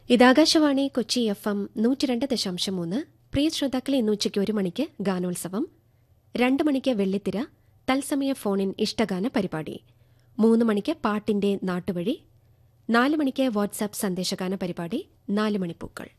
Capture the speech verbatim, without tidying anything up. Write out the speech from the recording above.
ഇത് Akashvani Kochi F M നൂറ്റി രണ്ട് ദശാംശം മൂന്ന്. പ്രിയ ശ്രോതാക്കളെ, ഇന്ന് ഉച്ചയ്ക്ക് ഒരു മണിക്ക് ഗാനോത്സവം, രണ്ട് മണിക്ക് വെള്ളിത്തിര തത്സമയ ഫോണിൻ ഇഷ്ടഗാന പരിപാടി, മൂന്ന് മണിക്ക് പാട്ടിന്റെ നാട്ടുവഴി, നാല് മണിക്ക് വാട്സാപ്പ് സന്ദേശഗാന പരിപാടി, നാല് മണിപ്പൂക്കൾ.